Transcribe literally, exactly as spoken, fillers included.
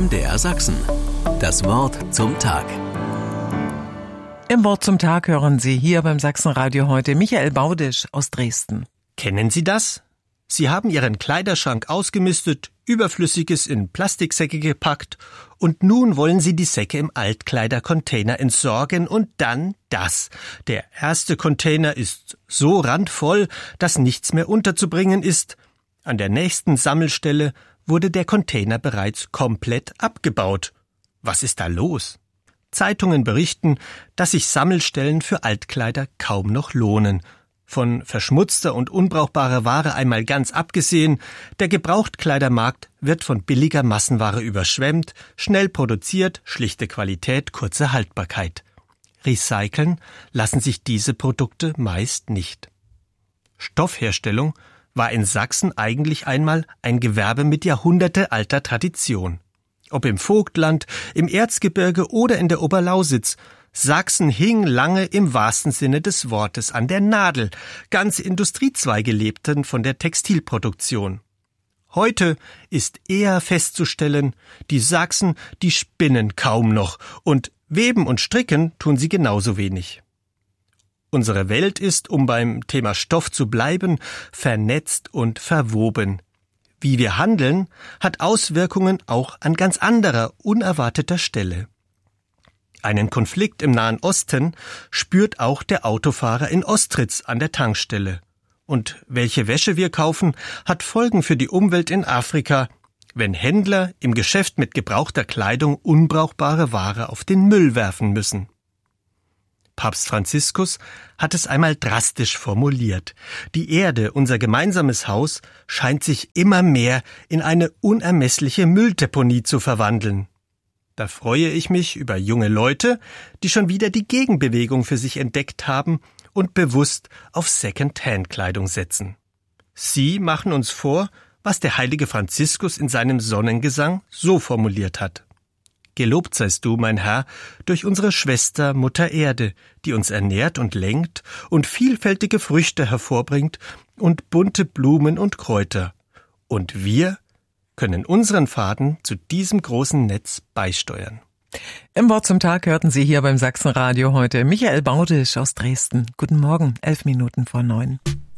M D R Sachsen. Das Wort zum Tag. Im Wort zum Tag hören Sie hier beim Sachsenradio heute Michael Baudisch aus Dresden. Kennen Sie das? Sie haben Ihren Kleiderschrank ausgemistet, Überflüssiges in Plastiksäcke gepackt und nun wollen Sie die Säcke im Altkleidercontainer entsorgen und dann das. Der erste Container ist so randvoll, dass nichts mehr unterzubringen ist. An der nächsten Sammelstelle wurde der Container bereits komplett abgebaut. Was ist da los? Zeitungen berichten, dass sich Sammelstellen für Altkleider kaum noch lohnen. Von verschmutzter und unbrauchbarer Ware einmal ganz abgesehen, der Gebrauchtkleidermarkt wird von billiger Massenware überschwemmt, schnell produziert, schlichte Qualität, kurze Haltbarkeit. Recyceln lassen sich diese Produkte meist nicht. Stoffherstellung war in Sachsen eigentlich einmal ein Gewerbe mit jahrhundertealter Tradition. Ob im Vogtland, im Erzgebirge oder in der Oberlausitz, Sachsen hing lange im wahrsten Sinne des Wortes an der Nadel. Ganze Industriezweige lebten von der Textilproduktion. Heute ist eher festzustellen, die Sachsen, die spinnen kaum noch und weben und stricken tun sie genauso wenig. Unsere Welt ist, um beim Thema Stoff zu bleiben, vernetzt und verwoben. Wie wir handeln, hat Auswirkungen auch an ganz anderer, unerwarteter Stelle. Einen Konflikt im Nahen Osten spürt auch der Autofahrer in Ostritz an der Tankstelle. Und welche Wäsche wir kaufen, hat Folgen für die Umwelt in Afrika, wenn Händler im Geschäft mit gebrauchter Kleidung unbrauchbare Ware auf den Müll werfen müssen. Papst Franziskus hat es einmal drastisch formuliert. Die Erde, unser gemeinsames Haus, scheint sich immer mehr in eine unermessliche Mülldeponie zu verwandeln. Da freue ich mich über junge Leute, die schon wieder die Gegenbewegung für sich entdeckt haben und bewusst auf Second-Hand-Kleidung setzen. Sie machen uns vor, was der heilige Franziskus in seinem Sonnengesang so formuliert hat. Gelobt seist du, mein Herr, durch unsere Schwester Mutter Erde, die uns ernährt und lenkt und vielfältige Früchte hervorbringt und bunte Blumen und Kräuter. Und wir können unseren Faden zu diesem großen Netz beisteuern. Im Wort zum Tag hörten Sie hier beim Sachsenradio heute Michael Baudisch aus Dresden. Guten Morgen, elf Minuten vor neun.